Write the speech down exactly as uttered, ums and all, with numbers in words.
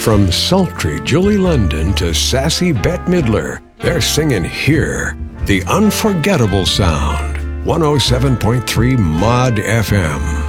From sultry Julie London to sassy Bette Midler, they're singing Here, the unforgettable sound. one oh seven point three Mod F M.